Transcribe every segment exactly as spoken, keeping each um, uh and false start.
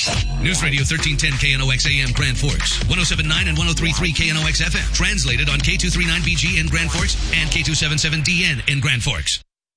News Radio thirteen ten K N O X A M Grand Forks, one oh seven point nine and one oh three point three K N O X F M. Translated on K two thirty-nine B G in Grand Forks and K two seventy-seven D N in Grand Forks.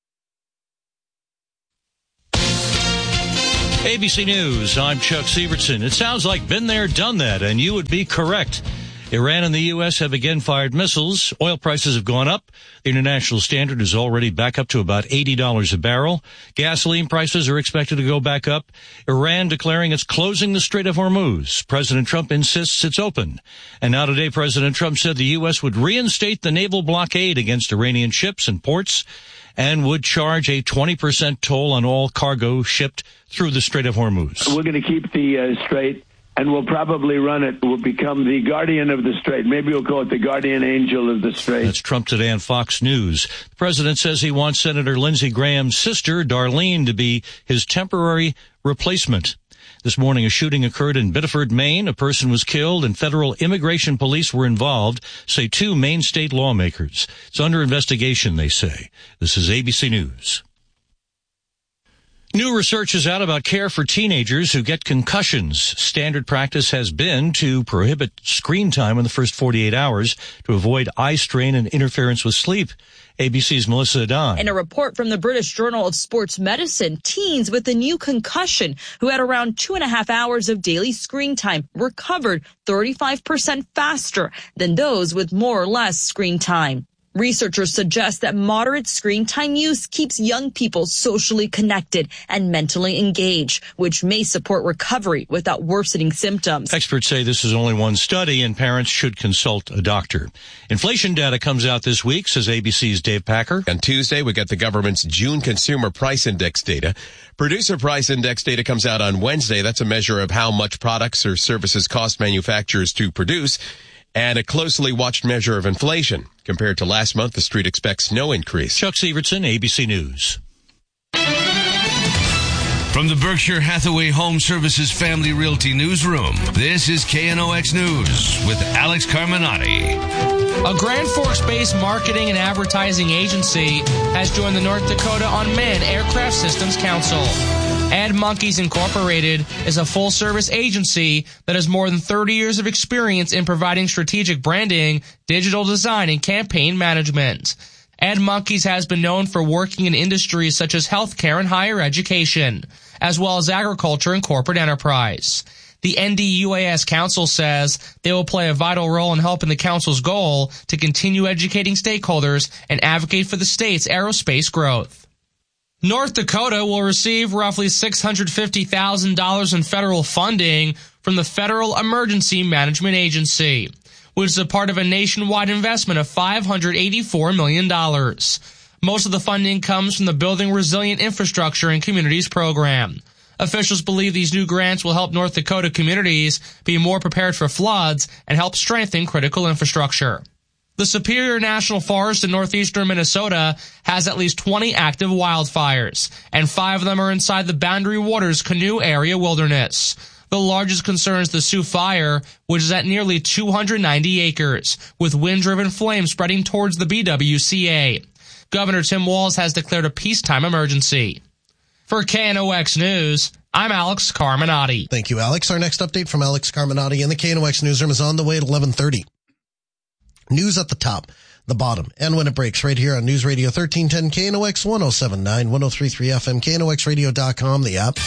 A B C News, I'm Chuck Sievertson. It sounds like been there, done that, and you would be correct. Iran and the U S have again fired missiles. Oil prices have gone up. The international standard is already back up to about eighty dollars a barrel. Gasoline prices are expected to go back up. Iran declaring it's closing the Strait of Hormuz. President Trump insists it's open. And now today, President Trump said the U S would reinstate the naval blockade against Iranian ships and ports and would charge a twenty percent toll on all cargo shipped through the Strait of Hormuz. We're going to keep the uh, Strait, and we'll probably run it. We'll become the guardian of the Strait. Maybe we'll call it the guardian angel of the Strait. That's Trump today on Fox News. The president says he wants Senator Lindsey Graham's sister, Darlene, to be his temporary replacement. This morning, a shooting occurred in Biddeford, Maine. A person was killed, and federal immigration police were involved, say two Maine state lawmakers. It's under investigation, they say. This is A B C News. New research is out about care for teenagers who get concussions. Standard practice has been to prohibit screen time in the first forty-eight hours to avoid eye strain and interference with sleep. A B C's Melissa Adon. In a report from the British Journal of Sports Medicine, teens with a new concussion who had around two and a half hours of daily screen time recovered thirty-five percent faster than those with more or less screen time. Researchers suggest that moderate screen time use keeps young people socially connected and mentally engaged, which may support recovery without worsening symptoms. Experts say this is only one study and parents should consult a doctor. Inflation data comes out this week, says A B C's Dave Packer. On Tuesday, we get the government's June Consumer Price Index data. Producer Price Index data comes out on Wednesday. That's a measure of how much products or services cost manufacturers to produce, and a closely watched measure of inflation. Compared to last month, the street expects no increase. Chuck Sievertson, A B C News. From the Berkshire Hathaway Home Services Family Realty Newsroom, this is K N O X News with Alex Carminati. A Grand Forks-based marketing and advertising agency has joined the North Dakota Unmanned Aircraft Systems Council. Ad Monkeys Incorporated is a full-service agency that has more than thirty years of experience in providing strategic branding, digital design, and campaign management. Ad Monkeys has been known for working in industries such as healthcare and higher education, as well as agriculture and corporate enterprise. The N D U A S Council says they will play a vital role in helping the council's goal to continue educating stakeholders and advocate for the state's aerospace growth. North Dakota will receive roughly six hundred fifty thousand dollars in federal funding from the Federal Emergency Management Agency, which is a part of a nationwide investment of five hundred eighty-four million dollars. Most of the funding comes from the Building Resilient Infrastructure and Communities program. Officials believe these new grants will help North Dakota communities be more prepared for floods and help strengthen critical infrastructure. The Superior National Forest in northeastern Minnesota has at least twenty active wildfires, and five of them are inside the Boundary Waters Canoe Area Wilderness. The largest concerns the Sioux Fire, which is at nearly two hundred ninety acres, with wind-driven flames spreading towards the B W C A. Governor Tim Walz has declared a peacetime emergency. For K N O X News, I'm Alex Carminati. Thank you, Alex. Our next update from Alex Carminati in the K N O X Newsroom is on the way at eleven thirty. News at the top, the bottom, and when it breaks right here on News Radio thirteen ten K N O X one oh seven point nine, one oh three point three F M, K N O X radio dot com, the app.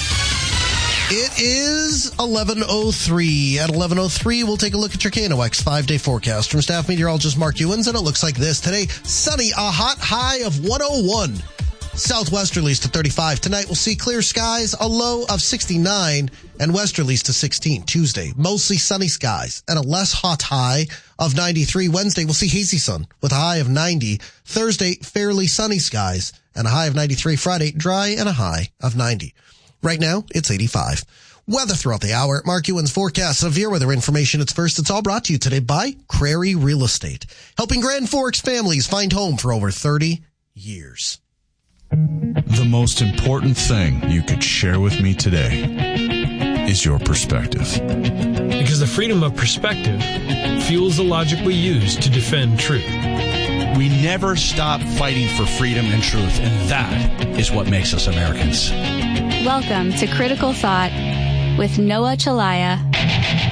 It is eleven oh three. At eleven oh three, we'll take a look at your K N O X five-day forecast from staff meteorologist Mark Ewens, and it looks like this. Today, sunny, a hot high of one oh one. Southwesterlies to thirty-five. Tonight, we'll see clear skies, a low of sixty-nine, and westerlies to sixteen. Tuesday, mostly sunny skies and a less hot high of ninety-three. Wednesday, we'll see hazy sun with a high of ninety. Thursday, fairly sunny skies and a high of ninety-three. Friday, dry and a high of ninety. Right now, it's eighty-five. Weather throughout the hour. Mark Ewens forecast severe weather information. It's first. It's all brought to you today by Crary Real Estate, helping Grand Forks families find home for over thirty years. The most important thing you could share with me today is your perspective. Because the freedom of perspective fuels the logic we use to defend truth. We never stop fighting for freedom and truth, and that is what makes us Americans. Welcome to Critical Thought with Noah Chalaya.